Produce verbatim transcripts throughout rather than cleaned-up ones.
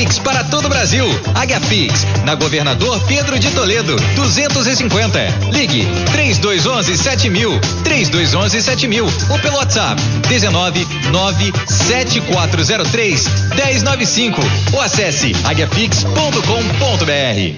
Pix para todo o Brasil. Águia Pix, na Governador Pedro de Toledo, duzentos e cinquenta. Ligue três dois um um sete mil, três dois um um sete mil ou pelo WhatsApp dezenove nove sete quatro zero três um zero nove cinco ou acesse águia pix ponto com ponto br.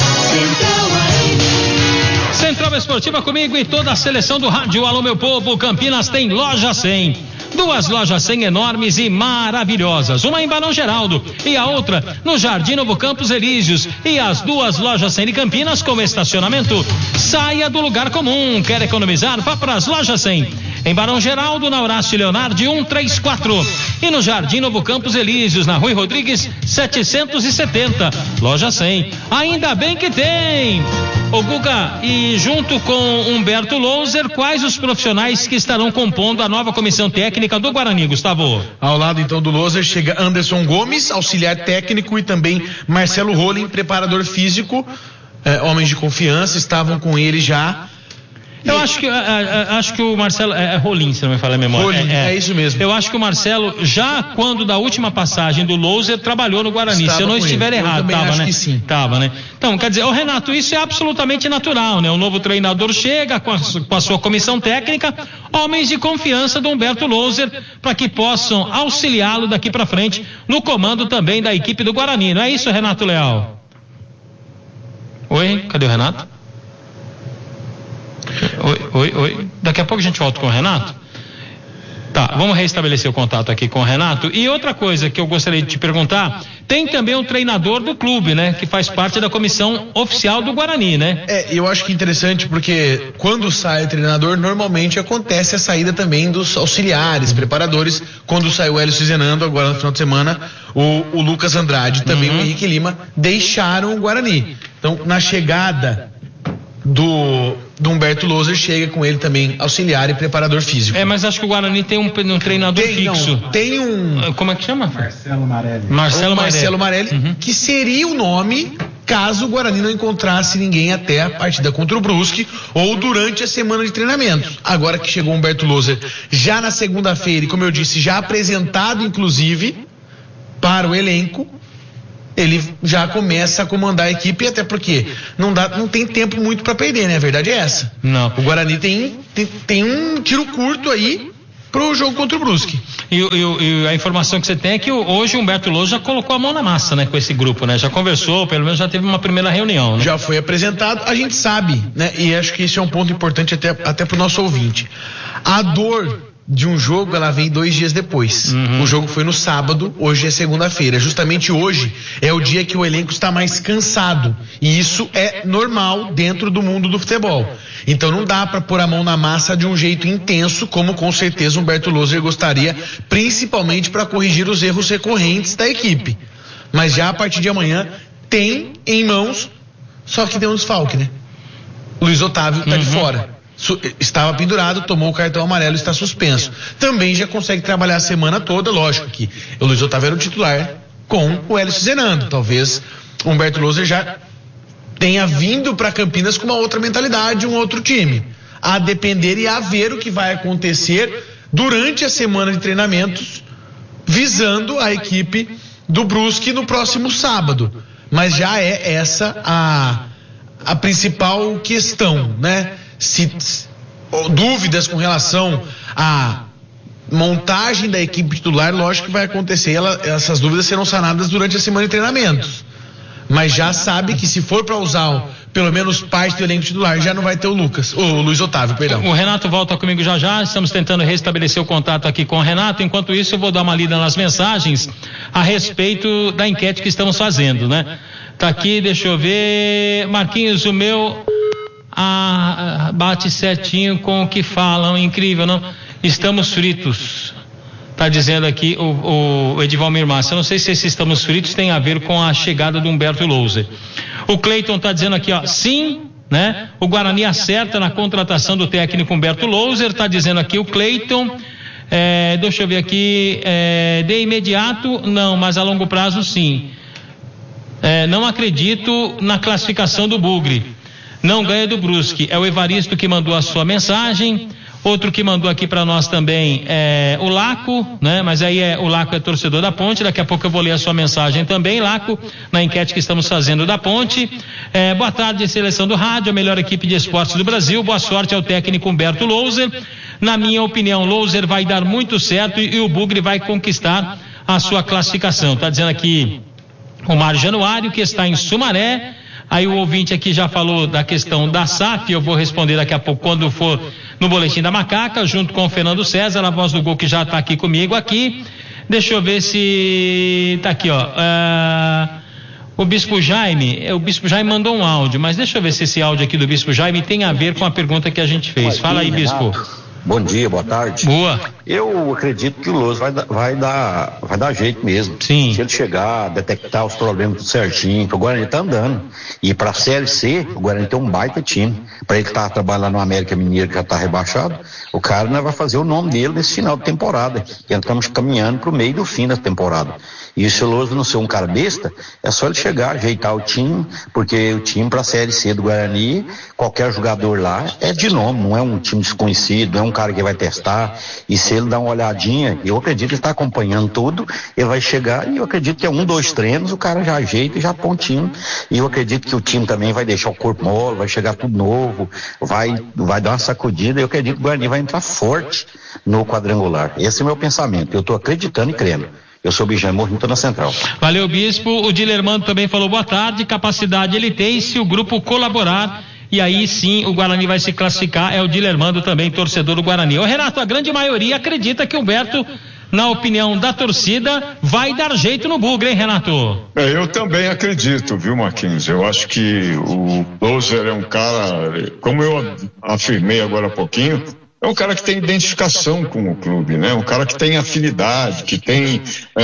Central Esportiva comigo e toda a seleção do rádio. Alô, meu povo, Campinas tem loja cem. Duas lojas cem enormes e maravilhosas. Uma em Barão Geraldo e a outra no Jardim Novo Campos Elíseos. E as duas lojas cem de Campinas com estacionamento. Saia do lugar comum. Quer economizar? Vá para as lojas cem. Em Barão Geraldo, na Horácio Leonardo cento e trinta e quatro. E no Jardim Novo Campos Elíseos, na Rui Rodrigues setecentos e setenta. Loja cem. Ainda bem que tem. Ô Guga, e junto com Humberto Louser, quais os profissionais que estarão compondo a nova comissão técnica do Guarani, Gustavo? Ao lado então do Louser chega Anderson Gomes, auxiliar técnico, e também Marcelo Rolim, preparador físico. É, homens de confiança, estavam com ele já. Eu acho que, acho que o Marcelo, é, é Rolim, se não me falha a memória. Rolim, é, é, é isso mesmo. Eu acho que o Marcelo, já quando da última passagem do Louser, trabalhou no Guarani. Estava se eu não estiver ele. errado, eu tava, acho né? Que sim. Tava, né? Então, quer dizer, ô Renato, isso é absolutamente natural, né? O novo treinador chega com a, com a sua comissão técnica, homens de confiança do Humberto Louser, para que possam auxiliá-lo daqui para frente no comando também da equipe do Guarani. Não é isso, Renato Leal? Oi, cadê o Renato? Oi, oi, oi. Daqui a pouco a gente volta com o Renato. Tá, vamos restabelecer o contato aqui com o Renato. E outra coisa que eu gostaria de te perguntar, tem também um treinador do clube, né? Que faz parte da comissão oficial do Guarani, né? É, eu acho que é interessante porque quando sai o treinador, normalmente acontece a saída também dos auxiliares, preparadores. Quando saiu o Hélio Cizenando, agora no final de semana, o, o Lucas Andrade, também uhum. o Henrique Lima, deixaram o Guarani. Então, na chegada do, do Humberto Louser, chega com ele também auxiliar e preparador físico. É, mas acho que o Guarani tem um, um treinador tem, fixo. Não, tem um... Como é que chama? Marcelo Marelli. Marcelo Marelli, Marcelo Marelli uhum. que seria o nome caso o Guarani não encontrasse ninguém até a partida contra o Brusque ou durante a semana de treinamentos. Agora que chegou o Humberto Louser, já na segunda-feira, e como eu disse, já apresentado inclusive para o elenco, ele já começa a comandar a equipe, até porque não, dá, não tem tempo muito para perder, né? A verdade é essa. Não. O Guarani tem, tem, tem um tiro curto aí pro jogo contra o Brusque. E, e, e a informação que você tem é que hoje o Humberto Louser já colocou a mão na massa, né? Com esse grupo, né? Já conversou, pelo menos já teve uma primeira reunião, né? Já foi apresentado, a gente sabe, né? E acho que esse é um ponto importante até, até pro nosso ouvinte. A dor de um jogo, ela vem dois dias depois. Uhum. O jogo foi no sábado, hoje é segunda-feira. Justamente hoje é o dia que o elenco está mais cansado. E isso é normal dentro do mundo do futebol. Então não dá para pôr a mão na massa de um jeito intenso, como com certeza o Humberto Louser gostaria, principalmente para corrigir os erros recorrentes da equipe. Mas já a partir de amanhã tem em mãos, só que tem um desfalque, né? Luiz Otávio está uhum. de fora. Estava pendurado, tomou o cartão amarelo, está suspenso. Também já consegue trabalhar a semana toda, lógico que o Luiz Otávio era o titular com o Hélio Cizenando. Talvez o Humberto Louser já tenha vindo para Campinas com uma outra mentalidade, um outro time. A depender e a ver o que vai acontecer durante a semana de treinamentos, visando a equipe do Brusque no próximo sábado. Mas já é essa a, a principal questão, né? Se dúvidas com relação à montagem da equipe titular, lógico que vai acontecer, ela, essas dúvidas serão sanadas durante a semana de treinamentos, mas já sabe que se for para usar o, pelo menos parte do elenco titular, já não vai ter o Lucas, o Luiz Otávio, perdão. O Renato volta comigo já já, estamos tentando restabelecer o contato aqui com o Renato. Enquanto isso, eu vou dar uma lida nas mensagens a respeito da enquete que estamos fazendo, né? Tá aqui, deixa eu ver, Marquinhos, o meu Ah, bate certinho com o que falam, incrível, não? Estamos fritos, tá dizendo aqui o, o Edivalmir Massa. Eu não sei se esses estamos fritos tem a ver com a chegada do Humberto Louser. O Cleiton tá dizendo aqui, ó, sim, né? O Guarani acerta na contratação do técnico Humberto Louser, tá dizendo aqui o Cleiton. É, deixa eu ver aqui, é, de imediato não, mas a longo prazo sim. É, não acredito na classificação do Bugre. Não ganha do Brusque. É o Evaristo que mandou a sua mensagem. Outro que mandou aqui para nós também é o Laco, né? Mas aí é o Laco é torcedor da Ponte. Daqui a pouco eu vou ler a sua mensagem também, Laco, na enquete que estamos fazendo da Ponte. É, boa tarde, seleção do rádio, a melhor equipe de esportes do Brasil. Boa sorte ao técnico Humberto Louser. Na minha opinião, Louser vai dar muito certo e, e o Bugre vai conquistar a sua classificação. Tá dizendo aqui o Mário Januário, que está em Sumaré. Aí o ouvinte aqui já falou da questão da S A F, eu vou responder daqui a pouco quando for no Boletim da Macaca, junto com o Fernando César, a voz do gol que já está aqui comigo aqui. Deixa eu ver se tá aqui, ó. Uh, o Bispo Jaime, o Bispo Jaime mandou um áudio, mas deixa eu ver se esse áudio aqui do Bispo Jaime tem a ver com a pergunta que a gente fez. Fala aí, Bispo. Bom dia, boa tarde. Boa. Eu acredito que o Louser vai, vai, dar, vai dar jeito mesmo. Sim. Se ele chegar, detectar os problemas tudo certinho, porque o Guarani tá andando. E pra Série C, o Guarani tem um baita time. Pra ele que tá trabalhando no América Mineiro, que já tá rebaixado, o cara não vai fazer o nome dele nesse final de temporada. E estamos caminhando pro meio do fim da temporada. E se o Louser não ser um cara besta, é só ele chegar, ajeitar o time, porque o time pra Série C do Guarani, qualquer jogador lá é de nome, não é um time desconhecido, não é um cara que vai testar. E se ele dar uma olhadinha, eu acredito que ele está acompanhando tudo, ele vai chegar e eu acredito que é um, dois treinos, o cara já ajeita e já pontinho. E eu acredito que o time também vai deixar o corpo mole, vai chegar tudo novo, vai, vai dar uma sacudida. Eu acredito que o Guarani vai entrar forte no quadrangular. Esse é o meu pensamento. Eu estou acreditando e crendo. Eu sou o Bijão Morrinho, estou na Central. Valeu, Bispo. O Dilermando também falou boa tarde. Capacidade ele tem se o grupo colaborar. E aí sim o Guarani vai se classificar. É o Dilermando também, torcedor do Guarani. Ô Renato, a grande maioria acredita que o Humberto, na opinião da torcida, vai dar jeito no Bugre, hein, Renato? É, eu também acredito, viu, Marquinhos? Eu acho que o Louser é um cara, como eu afirmei agora há pouquinho, é um cara que tem identificação com o clube, né? Um cara que tem afinidade, que tem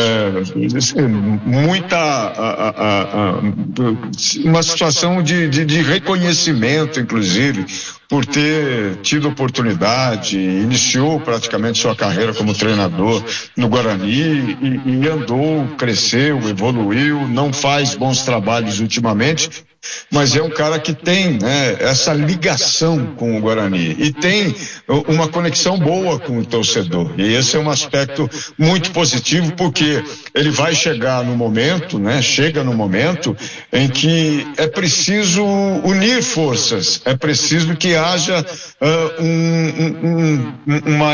é, muita a, a, a, uma situação de, de, de reconhecimento, inclusive, por ter tido oportunidade, iniciou praticamente sua carreira como treinador no Guarani e, e andou, cresceu, evoluiu, não faz bons trabalhos ultimamente, mas é um cara que tem, né, essa ligação com o Guarani e tem uma conexão boa com o torcedor, e esse é um aspecto muito positivo, porque ele vai chegar no momento, né, chega no momento em que é preciso unir forças, é preciso que haja uh, um, um, uma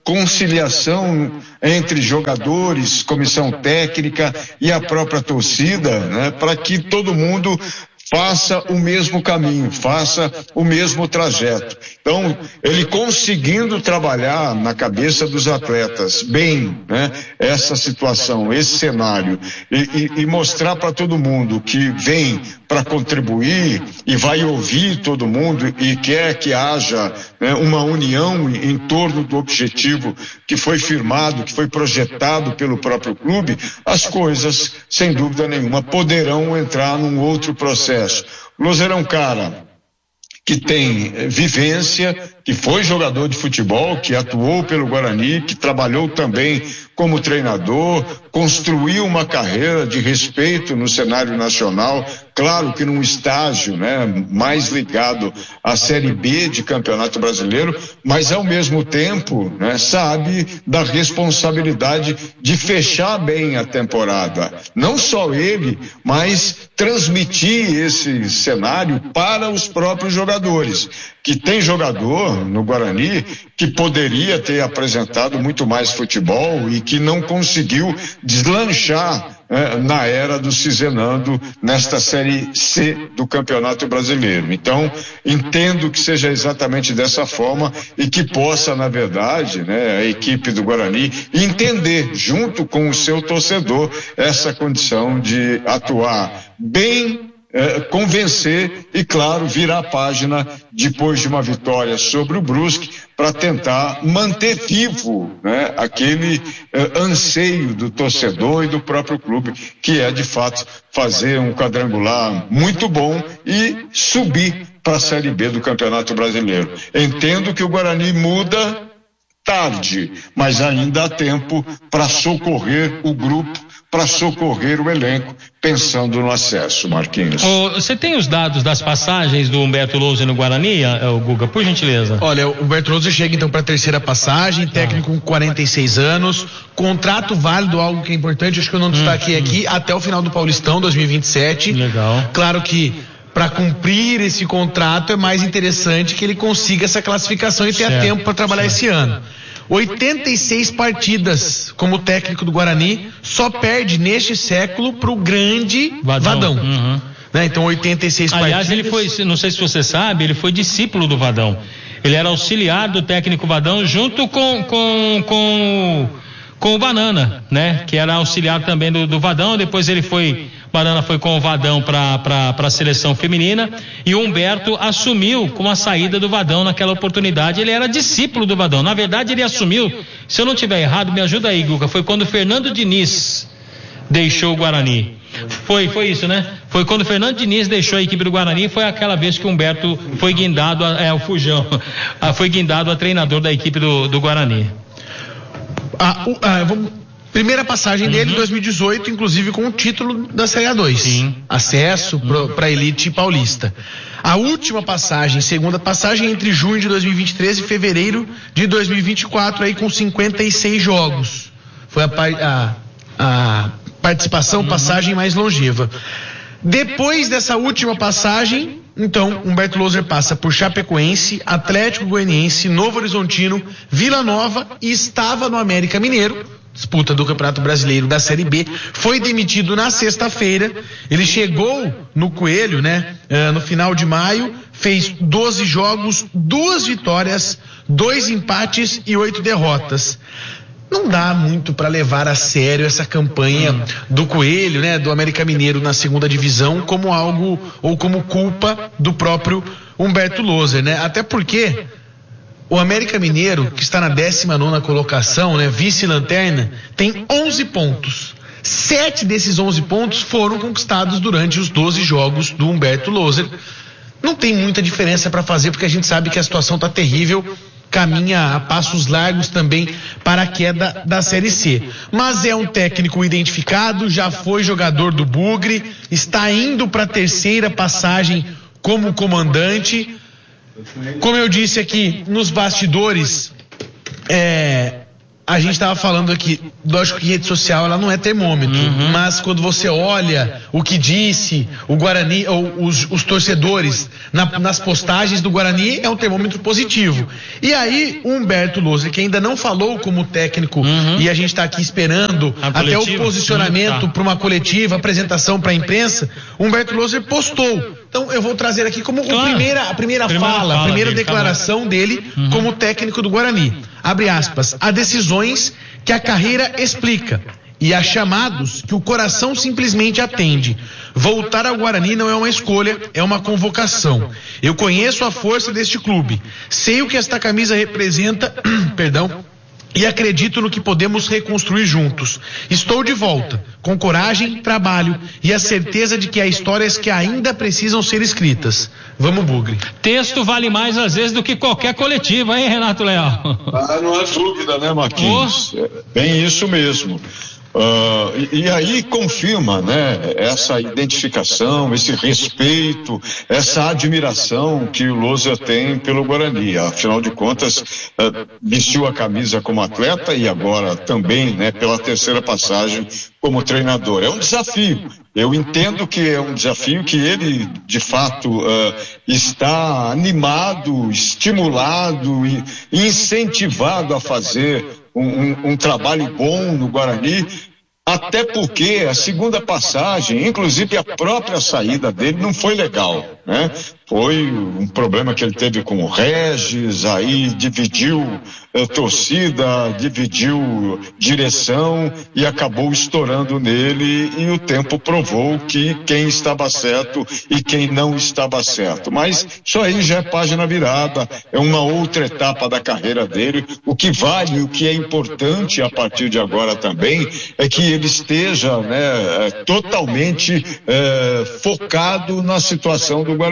conciliação entre jogadores, comissão técnica e a própria torcida, né, para que todo mundo faça o mesmo caminho, faça o mesmo trajeto. Então, ele conseguindo trabalhar na cabeça dos atletas bem, né, essa situação, esse cenário, e, e, e mostrar para todo mundo que vem para contribuir e vai ouvir todo mundo e quer que haja, né, uma união em, em torno do objetivo que foi firmado, que foi projetado pelo próprio clube, as coisas, sem dúvida nenhuma, poderão entrar num outro processo. O Louser é um cara que tem vivência, que foi jogador de futebol, que atuou pelo Guarani, que trabalhou também como treinador, construiu uma carreira de respeito no cenário nacional, claro que num estágio, né, mais ligado à Série B de Campeonato Brasileiro, mas ao mesmo tempo, né, sabe da responsabilidade de fechar bem a temporada. Não só ele, mas transmitir esse cenário para os próprios jogadores, que tem jogador no Guarani que poderia ter apresentado muito mais futebol e que não conseguiu deslanchar, né, na era do Cizenando nesta Série C do Campeonato Brasileiro. Então, entendo que seja exatamente dessa forma e que possa, na verdade, né, a equipe do Guarani entender, junto com o seu torcedor, essa condição de atuar bem, É, convencer e, claro, virar a página depois de uma vitória sobre o Brusque para tentar manter vivo, né, aquele é, anseio do torcedor e do próprio clube, que é, de fato, fazer um quadrangular muito bom e subir para a Série B do Campeonato Brasileiro. Entendo que o Guarani muda tarde, mas ainda há tempo para socorrer o grupo, para socorrer o elenco, pensando no acesso, Marquinhos. Oh, você tem os dados das passagens do Humberto Louser no Guarani, uh, Guga, por gentileza? Olha, o Humberto Louser chega então para a terceira passagem, técnico com quarenta e seis anos, contrato válido, algo que é importante, acho que eu não destaquei hum, aqui, hum. até o final do Paulistão dois mil e vinte e sete. Legal. Claro que para cumprir esse contrato é mais interessante que ele consiga essa classificação e tenha certo, tempo para trabalhar certo. esse ano. oitenta e seis partidas como técnico do Guarani, só perde neste século pro grande Vadão. Vadão. Uhum. Né? Então oitenta e seis Aliás, partidas. Aliás, ele foi, não sei se você sabe, ele foi discípulo do Vadão. Ele era auxiliar do técnico Vadão junto com com com, com o Banana, né? Que era auxiliar também do, do Vadão. Depois ele foi Banana foi com o Vadão para para a seleção feminina e o Humberto assumiu com a saída do Vadão naquela oportunidade. Ele era discípulo do Vadão. Na verdade, ele assumiu, se eu não estiver errado, me ajuda aí, Guga, foi quando o Fernando Diniz deixou o Guarani. Foi, foi isso, né? Foi quando o Fernando Diniz deixou a equipe do Guarani, foi aquela vez que o Humberto foi guindado, a, é o Fujão, a, foi guindado a treinador da equipe do, do Guarani. Ah, uh, uh, vamos... Primeira passagem dele em uhum. dois mil e dezoito, inclusive com o título da Série A dois. Sim. Acesso uhum. para a elite paulista. A última passagem, segunda passagem, entre junho de dois mil e vinte e três e fevereiro de dois mil e vinte e quatro, aí com cinquenta e seis jogos. Foi a, a, a participação, uhum. passagem mais longeva. Depois dessa última passagem, então, Humberto Louser passa por Chapecoense, Atlético Goianiense, Novo Horizontino, Vila Nova e estava no América Mineiro, disputa do Campeonato Brasileiro da Série B, foi demitido na sexta-feira. Ele chegou no Coelho, né, uh, no final de maio, fez doze jogos, duas vitórias, dois empates e oito derrotas. Não dá muito para levar a sério essa campanha hum. do Coelho, né, do América Mineiro na segunda divisão como algo ou como culpa do próprio Humberto Louser, né? Até porque o América Mineiro, que está na décima nona colocação, né, vice-lanterna, tem onze pontos. Sete desses onze pontos foram conquistados durante os doze jogos do Humberto Louser. Não tem muita diferença para fazer, porque a gente sabe que a situação está terrível, caminha a passos largos também para a queda da Série C. Mas é um técnico identificado, já foi jogador do Bugre, está indo para a terceira passagem como comandante. Como eu disse aqui nos bastidores, é, a gente estava falando aqui, lógico que rede social ela não é termômetro, uhum. mas quando você olha o que disse o Guarani, ou os, os torcedores na, nas postagens do Guarani, é um termômetro positivo. E aí o Humberto Louser, que ainda não falou como técnico, uhum. e a gente está aqui esperando até o posicionamento tá. para uma coletiva, apresentação para a imprensa, o Humberto Louser postou. Então eu vou trazer aqui como claro. a primeira, a primeira, primeira fala, fala, a primeira dele, declaração tá dele uhum. como técnico do Guarani. Abre aspas, há decisões que a carreira explica e há chamados que o coração simplesmente atende. Voltar ao Guarani não é uma escolha, é uma convocação. Eu conheço a força deste clube, sei o que esta camisa representa, perdão, e acredito no que podemos reconstruir juntos. Estou de volta, com coragem, trabalho e a certeza de que há histórias que ainda precisam ser escritas. Vamos, Bugre. Texto vale mais às vezes do que qualquer coletiva, hein, Renato Leal? Ah, não há dúvida, né, Marquinhos? Oh. É bem isso mesmo. Uh, e, e aí confirma, né, essa identificação, esse respeito, essa admiração que o Louser tem pelo Guarani. Afinal de contas, uh, vestiu a camisa como atleta e agora também, né, pela terceira passagem como treinador. É um desafio. Eu entendo que é um desafio que ele, de fato, uh, está animado, estimulado e incentivado a fazer um, um, um trabalho bom no Guarani, até porque a segunda passagem, inclusive a própria saída dele, não foi legal, né? Foi um problema que ele teve com o Regis, aí dividiu a torcida, dividiu direção e acabou estourando nele, e o tempo provou que quem estava certo e quem não estava certo. Mas isso aí já é página virada, é uma outra etapa da carreira dele. O que vale, o que é importante a partir de agora também, é que ele esteja, né, totalmente é, focado na situação do Guarani. E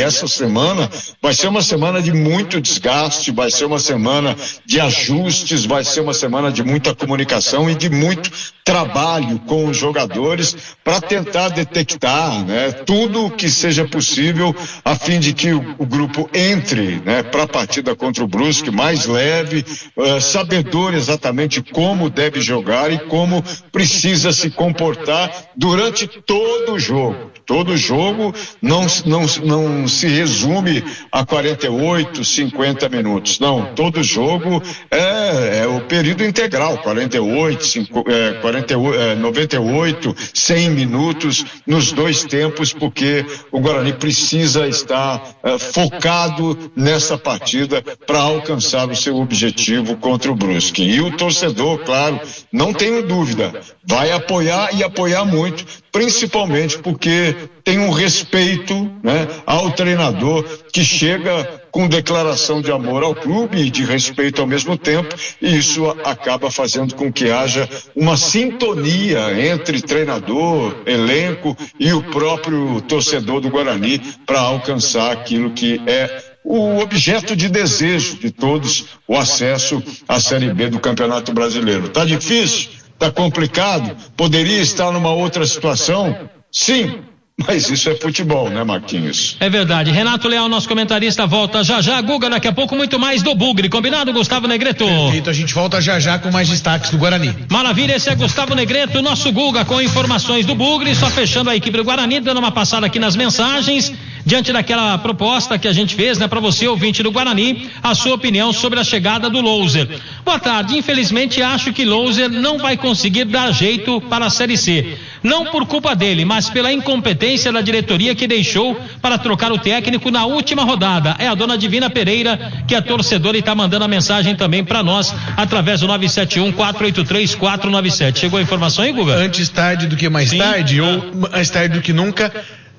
essa semana vai ser uma semana de muito desgaste, vai ser uma semana de ajustes, vai ser uma semana de muita comunicação e de muito trabalho com os jogadores para tentar detectar, né, tudo o que seja possível a fim de que o, o grupo entre, né, para a partida contra o Brusque mais leve, uh, sabedor exatamente como deve jogar e como precisa se comportar durante todo o jogo. Todo jogo não, não, não se resume a quarenta e oito, cinquenta minutos. Não, todo jogo é, é o período integral, quarenta e oito, cinco, é, quarenta e oito, é, noventa e oito, cem minutos nos dois tempos, porque o Guarani precisa estar é, focado nessa partida para alcançar o seu objetivo contra o Brusque. E o torcedor, claro, não tenho dúvida, vai apoiar e apoiar muito, principalmente porque tem um respeito, né, ao treinador que chega com declaração de amor ao clube e de respeito ao mesmo tempo, e isso acaba fazendo com que haja uma sintonia entre treinador, elenco e o próprio torcedor do Guarani para alcançar aquilo que é o objeto de desejo de todos, o acesso à Série B do Campeonato Brasileiro. Tá difícil? Tá complicado? Poderia estar numa outra situação? Sim, mas isso é futebol, né, Marquinhos? É verdade. Renato Leal, nosso comentarista, volta já já. Guga, daqui a pouco muito mais do Bugre. Combinado, Gustavo Negreto? Perfeito, a gente volta já já com mais destaques do Guarani. Maravilha, esse é Gustavo Negreto, nosso Guga, com informações do Bugre, só fechando a equipe do Guarani, dando uma passada aqui nas mensagens, diante daquela proposta que a gente fez, né, para você, ouvinte do Guarani, a sua opinião sobre a chegada do Louser. Boa tarde, infelizmente acho que Louser não vai conseguir dar jeito para a Série C. Não por culpa dele, mas pela incompetência da diretoria que deixou para trocar o técnico na última rodada. É a dona Divina Pereira, que é torcedora e está mandando a mensagem também para nós, através do nove sete um, quatro oito três, quatro nove sete. Chegou a informação aí, Guga? Antes tarde do que mais Sim. tarde, ah. ou mais tarde do que nunca,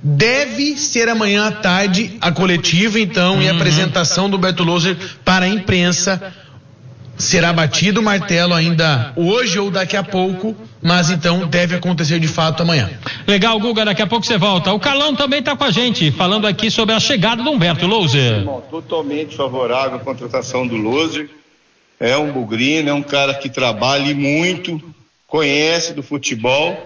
deve ser amanhã à tarde a coletiva, então, uhum. e a apresentação do Beto Louser para a imprensa. Será batido o martelo ainda hoje ou daqui a pouco, mas então deve acontecer de fato amanhã. Legal, Guga, daqui a pouco você volta. O Calão também está com a gente, falando aqui sobre a chegada do Humberto Louser. Irmão, totalmente favorável à contratação do Louser. É um bugrino, é um cara que trabalha muito, conhece do futebol.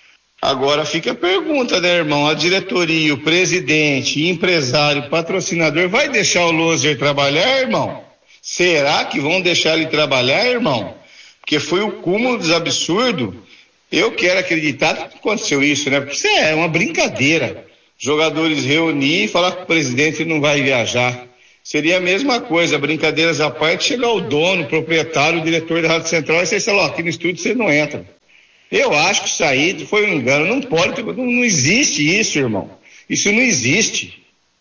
Agora fica a pergunta, né, irmão? A diretoria, o presidente, empresário, patrocinador, vai deixar o Louser trabalhar, irmão? Será que vão deixar ele trabalhar, irmão? Porque foi o cúmulo dos absurdos. Eu quero acreditar que aconteceu isso, né? Porque isso é uma brincadeira. Jogadores reunir e falar que o presidente não vai viajar. Seria a mesma coisa, brincadeiras à parte, chegar o dono, o proprietário, o diretor da Rádio Central e você falar, ó, aqui no estúdio você não entra. Eu acho que isso aí foi um engano. Não pode, não, não existe isso, irmão. Isso não existe.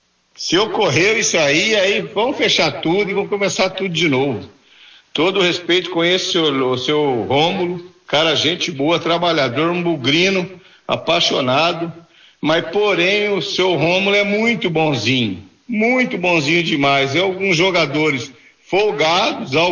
Se ocorreu isso aí, aí vamos fechar tudo e vamos começar tudo de novo. Todo respeito, conheço o seu, o seu Rômulo, cara, gente boa, trabalhador, um bugrino, apaixonado, mas porém o seu Rômulo é muito bonzinho, muito bonzinho demais. É alguns jogadores folgados,